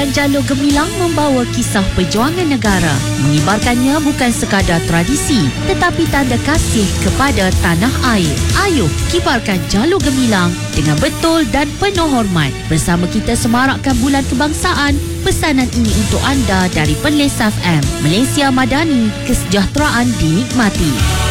Tarian Jalur Gemilang membawa kisah perjuangan negara. Mengibarkannya bukan sekadar tradisi, tetapi tanda kasih kepada tanah air. Ayuh, kibarkan Jalur Gemilang dengan betul dan penuh hormat. Bersama kita semarakkan Bulan Kebangsaan. Pesanan ini untuk anda dari Perlis FM. Malaysia Madani, kesejahteraan dinikmati.